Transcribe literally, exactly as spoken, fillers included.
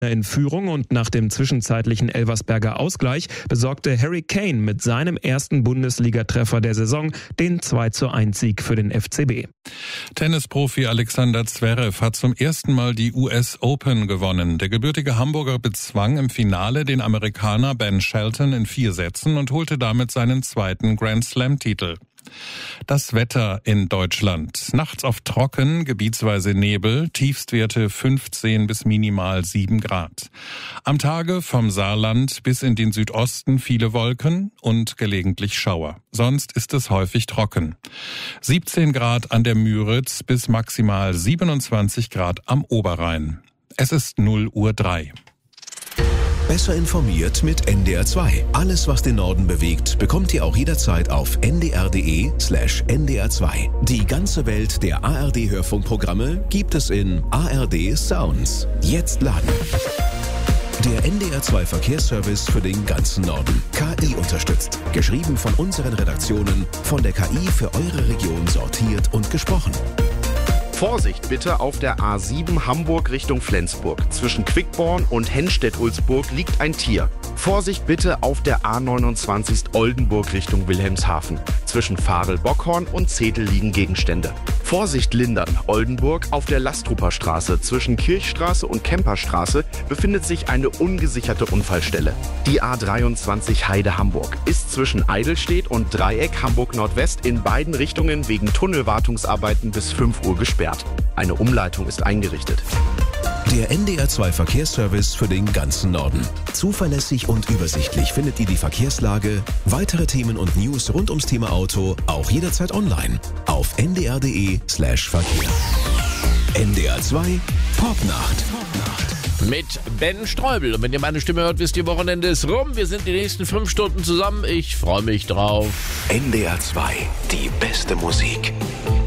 in Führung und nach dem zwischenzeitlichen Elversberger Ausgleich besorgte Harry Kane mit seinem ersten Bundesligatreffer der Saison den zwei zu eins Sieg für den F C B. Tennisprofi Alexander Zverev hat zum ersten Mal die U S Open gewonnen. Der gebürtige Hamburger bezwang im Finale den Amerikaner Ben Shelton in vier Sätzen und holte damit seinen zweiten Grand-Slam-Titel. Das Wetter in Deutschland. Nachts oft trocken, gebietsweise Nebel, Tiefstwerte fünfzehn bis minimal sieben Grad. Am Tage vom Saarland bis in den Südosten viele Wolken und gelegentlich Schauer. Sonst ist es häufig trocken. siebzehn Grad an der Müritz bis maximal siebenundzwanzig Grad am Oberrhein. Es ist null Uhr drei. Besser informiert mit N D R zwei. Alles, was den Norden bewegt, bekommt ihr auch jederzeit auf n d r punkt d e slash n d r zwei. Die ganze Welt der A R D-Hörfunkprogramme gibt es in A R D Sounds. Jetzt laden. Der N D R zwei Verkehrsservice für den ganzen Norden. K I unterstützt. Geschrieben von unseren Redaktionen, von der K I für eure Region sortiert und gesprochen. Vorsicht bitte auf der A sieben Hamburg Richtung Flensburg. Zwischen Quickborn und Henstedt-Ulzburg liegt ein Tier. Vorsicht bitte auf der A neunundzwanzig Oldenburg Richtung Wilhelmshaven. Zwischen Farel-Bockhorn und Zetel liegen Gegenstände. Vorsicht lindern. Oldenburg auf der Lastrupper Straße. Zwischen Kirchstraße und Kemperstraße befindet sich eine ungesicherte Unfallstelle. Die A dreiundzwanzig Heide Hamburg ist zwischen Eidelstedt und Dreieck Hamburg Nordwest in beiden Richtungen wegen Tunnelwartungsarbeiten bis fünf Uhr gesperrt. Eine Umleitung ist eingerichtet. Der N D R zwei Verkehrsservice für den ganzen Norden. Zuverlässig und übersichtlich findet ihr die Verkehrslage, weitere Themen und News rund ums Thema Auto auch jederzeit online auf n d r punkt d e slash verkehr. N D R zwei Popnacht. Mit Ben Streubel. Und wenn ihr meine Stimme hört, wisst ihr, Wochenende ist rum. Wir sind die nächsten fünf Stunden zusammen. Ich freue mich drauf. N D R zwei, die beste Musik.